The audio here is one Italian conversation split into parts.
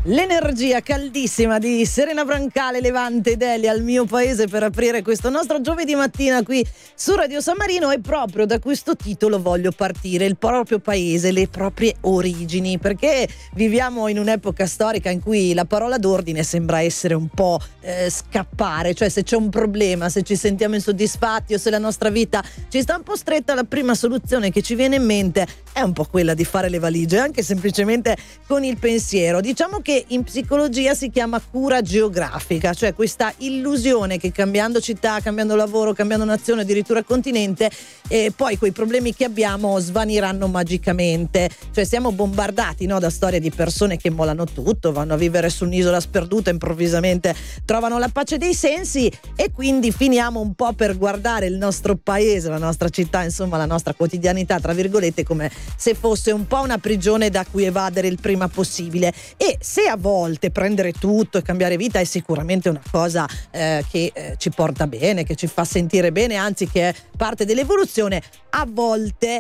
L'energia caldissima di Serena Brancale, Levante ed Elia al mio paese per aprire questo nostro giovedì mattina qui su Radio San Marino, e proprio da questo titolo voglio partire: il proprio paese, le proprie origini, perché viviamo in un'epoca storica in cui la parola d'ordine sembra essere un po' scappare, cioè se c'è un problema, se ci sentiamo insoddisfatti o se la nostra vita ci sta un po' stretta, la prima soluzione che ci viene in mente è un po' quella di fare le valigie, anche semplicemente con il pensiero. Diciamo che in psicologia si chiama cura geografica, cioè questa illusione che cambiando città, cambiando lavoro, cambiando nazione, addirittura continente, poi quei problemi che abbiamo svaniranno magicamente. Cioè siamo bombardati, no, da storie di persone che mollano tutto, vanno a vivere su un'isola sperduta, improvvisamente trovano la pace dei sensi, e quindi finiamo un po' per guardare il nostro paese, la nostra città, insomma la nostra quotidianità, tra virgolette, come se fosse un po' una prigione da cui evadere il prima possibile. E se a volte prendere tutto e cambiare vita è sicuramente una cosa che ci porta bene, che ci fa sentire bene, anzi che è parte dell'evoluzione, a volte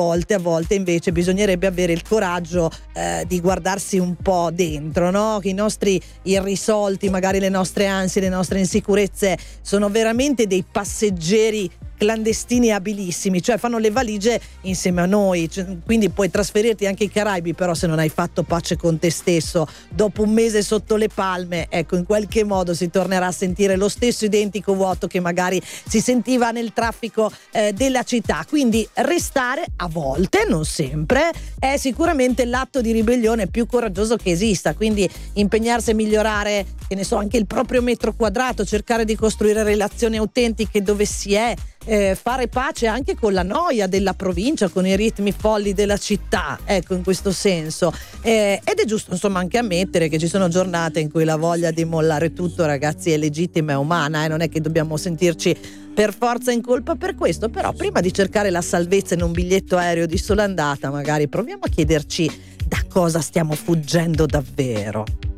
invece bisognerebbe avere il coraggio di guardarsi un po' dentro, no? Che i nostri irrisolti, magari le nostre ansie, le nostre insicurezze sono veramente dei passeggeri clandestini abilissimi, cioè fanno le valigie insieme a noi, quindi puoi trasferirti anche ai Caraibi, però se non hai fatto pace con te stesso dopo un mese sotto le palme, ecco, in qualche modo si tornerà a sentire lo stesso identico vuoto che magari si sentiva nel traffico della città. Quindi restare, a volte, non sempre, è sicuramente l'atto di ribellione più coraggioso che esista. Quindi impegnarsi a migliorare, che ne so, anche il proprio metro quadrato, cercare di costruire relazioni autentiche dove si è, fare pace anche con la noia della provincia, con i ritmi folli della città, ecco, in questo senso. Ed è giusto, insomma, anche ammettere che ci sono giornate in cui la voglia di mollare tutto, ragazzi, è legittima, è umana, non è che dobbiamo sentirci per forza in colpa per questo. Però prima di cercare la salvezza in un biglietto aereo di sola andata, magari proviamo a chiederci da cosa stiamo fuggendo davvero.